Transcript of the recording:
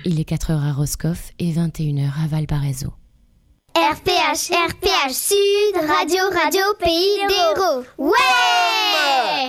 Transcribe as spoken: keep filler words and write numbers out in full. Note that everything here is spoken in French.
il est quatre heures à Roscoff et vingt et une heures à Valparaiso. R P H, R P H Sud, Radio, Radio, Pays d'Héros. Ouais!